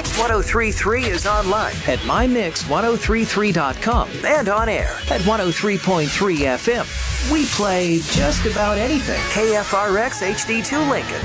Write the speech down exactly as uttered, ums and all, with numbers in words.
Mix ten thirty-three is online at my mix ten thirty-three dot com and on air at one oh three point three F M. We play just about anything. K F R X H D two Lincoln.